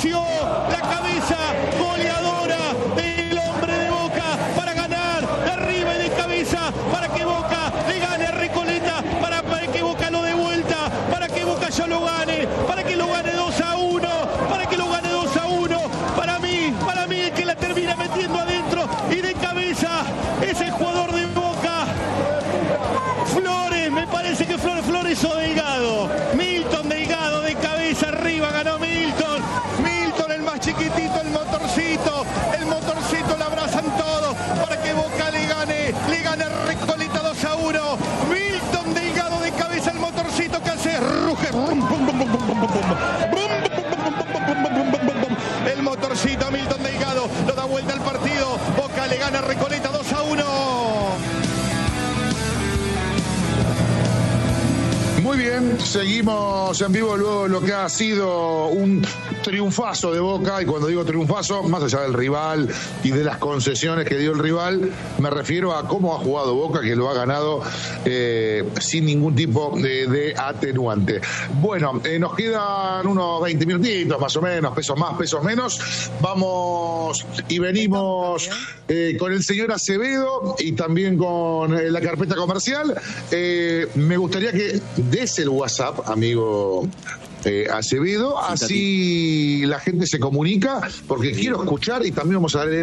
apareció la cabeza goleadora del hombre de Boca para ganar de arriba y de cabeza, para que Boca le gane a Recoleta, para que Boca lo dé vuelta, para que Boca ya lo gane, para que lo gane 2-1, para que lo gane 2-1. Para mí el que la termina metiendo adentro y de cabeza es el jugador de Boca, Flores. Me parece que Flores o Delgado, Milton Delgado, de cabeza arriba ganó Milton, el más chiquitito, el motorcito lo abrazan todos para que Boca le gane a Recoleta 2-1. Milton Delgado de cabeza, el motorcito que hace ruge, el motorcito Milton Delgado lo da vuelta al partido. Boca le gana a Recoleta 2-1. Muy bien, seguimos en vivo luego de lo que ha sido un triunfazo de Boca, y cuando digo triunfazo, más allá del rival y de las concesiones que dio el rival, me refiero a cómo ha jugado Boca, que lo ha ganado sin ningún tipo de atenuante. Bueno, nos quedan unos 20 minutitos más o menos, pesos más, pesos menos. Vamos y venimos con el señor Acevedo y también con la carpeta comercial. Me gustaría que des el WhatsApp, amigo Acevedo, así la gente se comunica, porque quiero escuchar y también vamos a leer